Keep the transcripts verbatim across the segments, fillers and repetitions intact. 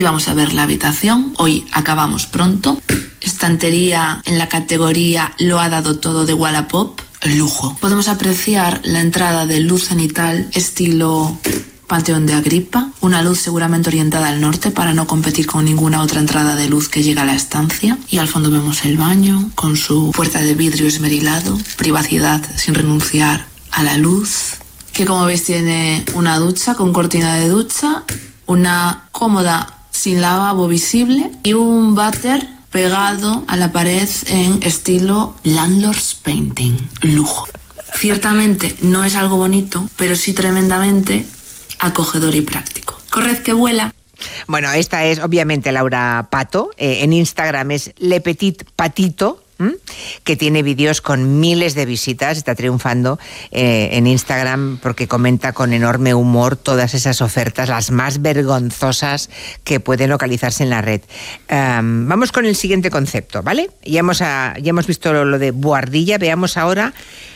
Vamos a ver la habitación. Hoy acabamos pronto. Estantería en la categoría Lo ha dado todo de Wallapop. Lujo. Podemos apreciar la entrada de luz cenital estilo Panteón de Agripa, una luz seguramente orientada al norte para no competir con ninguna otra entrada de luz que llega a la estancia. Y al fondo vemos el baño con su puerta de vidrio esmerilado, privacidad sin renunciar a la luz, que como veis tiene una ducha con cortina de ducha, una cómoda sin lavabo visible y un váter pegado a la pared en estilo Landlord's Painting. Lujo. Ciertamente no es algo bonito, pero sí tremendamente acogedor y práctico. Corred que vuela. Bueno, esta es obviamente Laura Pato. Eh, en Instagram es Le Petit Patito, ¿m? que tiene vídeos con miles de visitas. Está triunfando eh, en Instagram porque comenta con enorme humor todas esas ofertas, las más vergonzosas que pueden localizarse en la red. Um, vamos con el siguiente concepto, ¿vale? Ya hemos, a, ya hemos visto lo, lo de buhardilla. Veamos ahora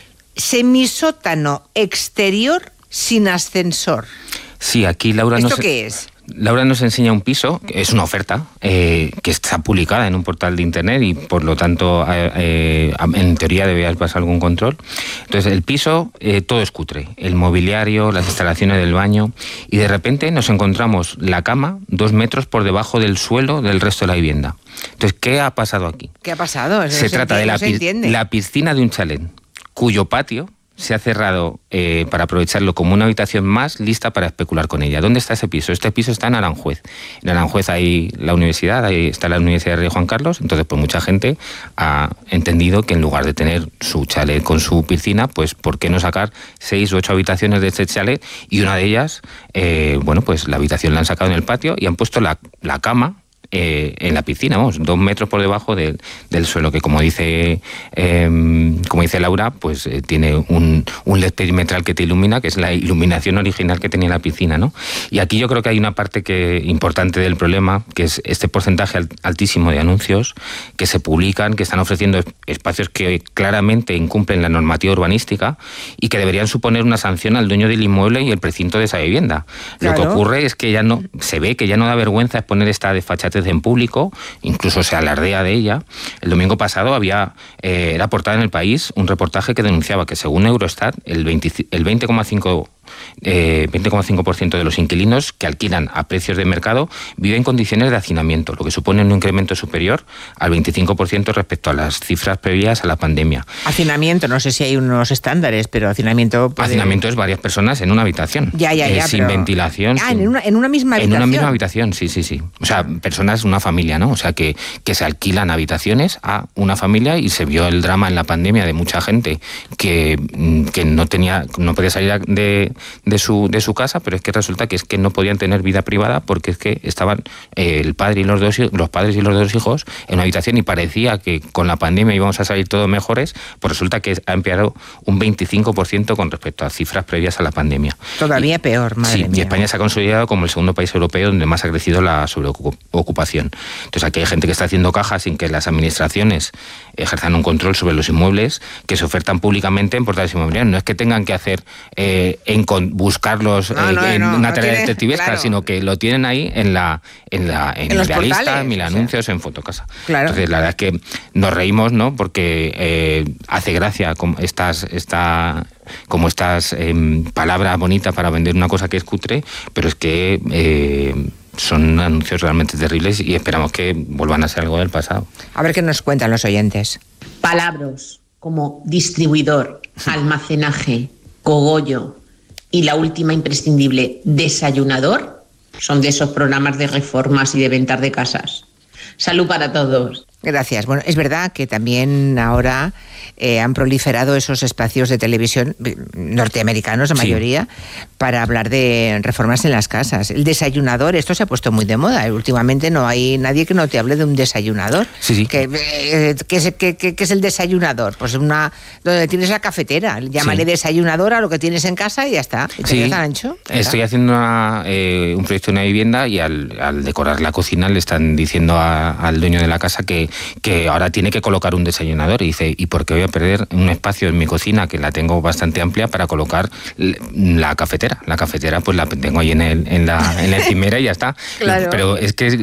semisótano exterior sin ascensor. Sí, aquí Laura ¿Esto nos... qué es? Laura nos enseña un piso, es una oferta, eh, que está publicada en un portal de internet y por lo tanto eh, eh, en teoría deberías pasar algún control. Entonces el piso, eh, todo es cutre, el mobiliario, las instalaciones del baño, y de repente nos encontramos la cama dos metros por debajo del suelo del resto de la vivienda. Entonces, ¿qué ha pasado aquí? ¿Qué ha pasado? Se, se trata de la, pi- la piscina de un chalet, cuyo patio se ha cerrado eh, para aprovecharlo como una habitación más lista para especular con ella. ¿Dónde está ese piso? Este piso está en Aranjuez. En Aranjuez hay la universidad, ahí está la Universidad de Rey Juan Carlos, entonces pues mucha gente ha entendido que en lugar de tener su chalet con su piscina, pues ¿por qué no sacar seis u ocho habitaciones de este chalet? Y una de ellas, eh, bueno, pues la habitación la han sacado en el patio y han puesto la, la cama Eh, en la piscina, vamos, dos metros por debajo de, del suelo, que como dice eh, como dice Laura, pues eh, tiene un, un L E D perimetral que te ilumina, que es la iluminación original que tenía la piscina, ¿no? Y aquí yo creo que hay una parte que importante del problema, que es este porcentaje altísimo de anuncios que se publican, que están ofreciendo espacios que claramente incumplen la normativa urbanística y que deberían suponer una sanción al dueño del inmueble y el precinto de esa vivienda. Claro. Lo que ocurre es que ya no se ve que ya no da vergüenza exponer esta desfachatez en público, incluso se alardea de ella. El domingo pasado había eh, era portada en El País un reportaje que denunciaba que según Eurostat el veinte coma cinco Eh, veinte coma cinco por ciento de los inquilinos que alquilan a precios de mercado viven en condiciones de hacinamiento, lo que supone un incremento superior al veinticinco por ciento respecto a las cifras previas a la pandemia. Hacinamiento, no sé si hay unos estándares, pero hacinamiento... Puede... Hacinamiento es varias personas en una habitación. Ya, ya, ya. Eh, sin pero... ventilación. Ah, sin... en, una, en una misma habitación. En una misma habitación, sí, sí, sí. O sea, personas, una familia, ¿no? O sea, que, que se alquilan habitaciones a una familia y se vio el drama en la pandemia de mucha gente que, que no tenía, no podía salir de... de su de su casa, pero es que resulta que es que no podían tener vida privada porque es que estaban eh, el padre y los dos los padres y los dos hijos en una habitación y parecía que con la pandemia íbamos a salir todos mejores, pues resulta que ha empeorado un veinticinco por ciento con respecto a cifras previas a la pandemia. Todavía y, peor, madre sí, mía. Y España se ha consolidado como el segundo país europeo donde más ha crecido la sobreocupación. Entonces aquí hay gente que está haciendo caja sin que las administraciones ejerzan un control sobre los inmuebles que se ofertan públicamente en portales inmobiliarios. No es que tengan que hacer eh, en con, buscarlos no, eh, no, en no, una tarea no detectivesca, claro. Sino que lo tienen ahí en la en la en, en Idealista, en Mil Anuncios, en Fotocasa. Claro. Entonces la verdad es que nos reímos, ¿no? Porque eh, hace gracia como estas esta como estas eh, palabras bonitas para vender una cosa que es cutre, pero es que eh, son anuncios realmente terribles y esperamos que vuelvan a ser algo del pasado. A ver qué nos cuentan los oyentes. Palabras como distribuidor, almacenaje, cogollo y la última imprescindible, desayunador, son de esos programas de reformas y de ventas de casas. Salud para todos. Gracias. Bueno, es verdad que también ahora eh, han proliferado esos espacios de televisión norteamericanos, la mayoría, sí, para hablar de reformas en las casas. El desayunador, esto se ha puesto muy de moda. Últimamente no hay nadie que no te hable de un desayunador. Sí, sí. ¿Qué, eh, ¿qué, es, qué, qué, ¿Qué es el desayunador? Pues una donde tienes la cafetera. Llámale sí. desayunador a lo que tienes en casa y ya está. ¿Y te sí. tan ancho? Estoy haciendo una, eh, un proyecto en una vivienda y al, al decorar la cocina le están diciendo a, al dueño de la casa que que ahora tiene que colocar un desayunador y dice, ¿y por qué voy a perder un espacio en mi cocina que la tengo bastante amplia para colocar la cafetera? La cafetera pues la tengo ahí en, el, en, la, en la encimera y ya está. Claro. Pero es que